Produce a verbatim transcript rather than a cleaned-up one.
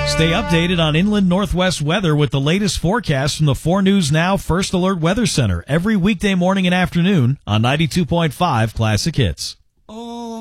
Stay updated on Inland Northwest weather with the latest forecast from the four News Now First Alert Weather Center every weekday morning and afternoon on ninety-two point five Classic Hits.